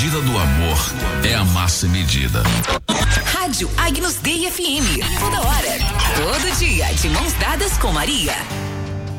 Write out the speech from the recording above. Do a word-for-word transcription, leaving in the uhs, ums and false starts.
medida do amor é a massa medida. Rádio Agnus Dei F M. Toda hora, todo dia, de mãos dadas com Maria.